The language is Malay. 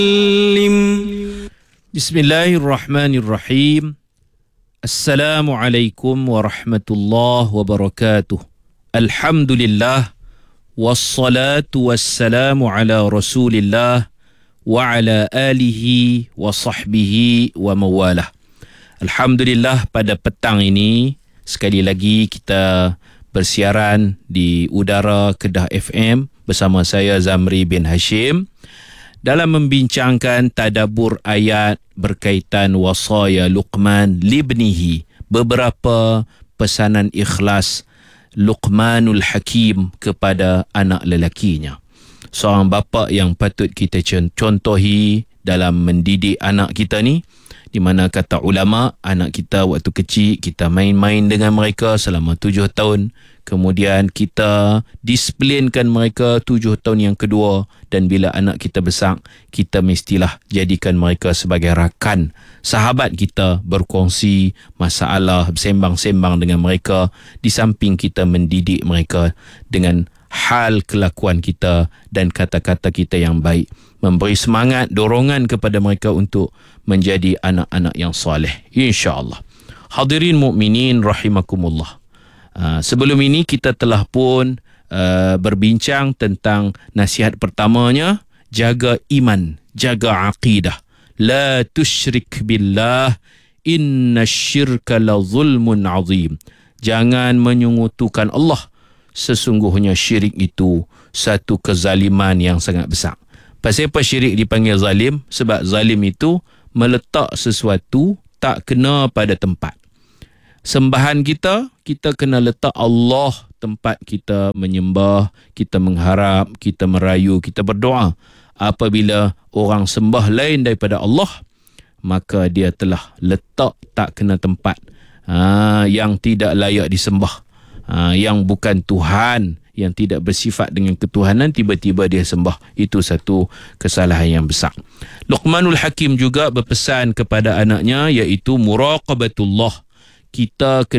Bismillahirrahmanirrahim. Assalamualaikum warahmatullahi wabarakatuh. Alhamdulillah. Wassalatu wassalamu ala rasulillah wa ala alihi wa sahbihi wa mawalah. Alhamdulillah, pada petang ini sekali lagi kita bersiaran di udara Kedah FM bersama saya Zamri bin Hashim dalam membincangkan tadabbur ayat berkaitan wasaya Luqman libnihi, beberapa pesanan ikhlas Luqmanul Hakim kepada anak lelakinya. Seorang bapa yang patut kita contohi dalam mendidik anak kita ni, di mana kata ulama, anak kita waktu kecil kita main-main dengan mereka selama 7 tahun, kemudian kita disiplinkan mereka 7 tahun yang kedua, dan bila anak kita besar, kita mestilah jadikan mereka sebagai rakan, sahabat kita, berkongsi masalah, bersembang-sembang dengan mereka, di samping kita mendidik mereka dengan hal kelakuan kita dan kata-kata kita yang baik, memberi semangat, dorongan kepada mereka untuk menjadi anak-anak yang soleh, insya-Allah. Hadirin mukminin rahimakumullah. Sebelum ini kita telah pun berbincang tentang nasihat pertamanya, jaga iman, jaga aqidah. La tusyrik billah, inna syirka la zulmun azim. Jangan menyungutukan Allah. Sesungguhnya syirik itu satu kezaliman yang sangat besar. Pasal apa syirik dipanggil zalim? Sebab zalim itu meletak sesuatu tak kena pada tempat. Sembahan kita kena letak Allah tempat kita menyembah, kita mengharap, kita merayu, kita berdoa. Apabila orang sembah lain daripada Allah, maka dia telah letak tak kena tempat, yang tidak layak disembah, yang bukan Tuhan, yang tidak bersifat dengan ketuhanan, tiba-tiba dia sembah. Itu satu kesalahan yang besar. Luqmanul Hakim juga berpesan kepada anaknya, iaitu muraqabatullah. Kita kena